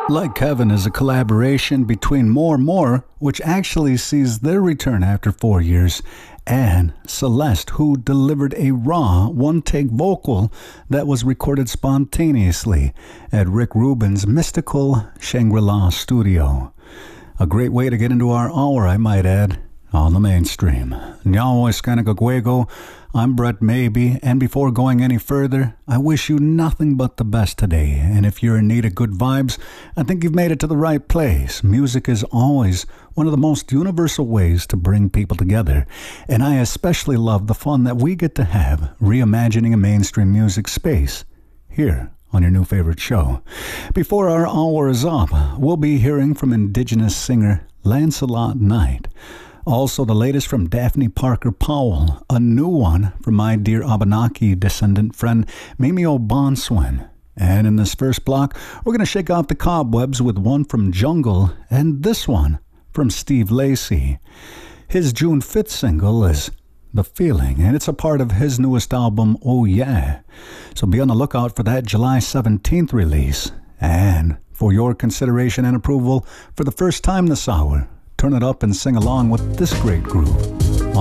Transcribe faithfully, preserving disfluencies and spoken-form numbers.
Like Heaven is a collaboration between More More, which actually sees their return after four years, and Celeste, who delivered a raw, one-take vocal that was recorded spontaneously at Rick Rubin's mystical Shangri-La studio. A great way to get into our hour, I might add, on the mainstream. Nyao Escanagaguego, I'm Brett Maybe, and before going any further, I wish you nothing but the best today, and if you're in need of good vibes, I think you've made it to the right place. Music is always one of the most universal ways to bring people together, and I especially love the fun that we get to have reimagining a mainstream music space here on your new favorite show. Before our hour is up, we'll be hearing from Indigenous singer Lancelot Knight. Also, the latest from Daphne Parker Powell, a new one from my dear Abenaki descendant friend Mimi O'Bonswin. And in this first block, we're going to shake off the cobwebs with one from Jungle and this one from Steve Lacy. His June fifth single is The Feeling, and it's a part of his newest album, Oh Yeah. So be on the lookout for that July seventeenth release. And for your consideration and approval for the first time this hour, turn it up and sing along with this great groove.